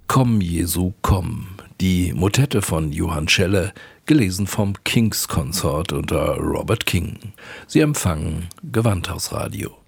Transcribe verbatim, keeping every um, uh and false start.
Komm, Jesu, komm. Die Motette von Johann Schelle, gelesen vom King's Consort unter Robert King. Sie empfangen Gewandhausradio.